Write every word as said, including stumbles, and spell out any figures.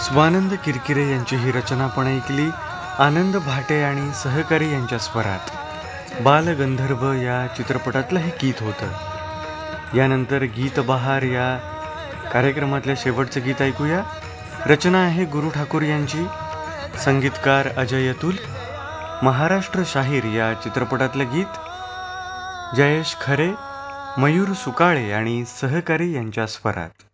स्वानंद किरकिरे यांची ही रचना पण ऐकली. आनंद भाटे आणि सहकारी यांच्या स्वरात बालगंधर्व या चित्रपटातलं हे गीत होतं. यानंतर गीत बहार या कार्यक्रमातल्या शेवटचं गीत ऐकूया. रचना आहे गुरु ठाकूर यांची, संगीतकार अजय अतुल. महाराष्ट्र शाहीर या चित्रपटातलं गीत जयेश खरे, मयूर सुकाळे आणि सहकारी यांच्या स्वरात.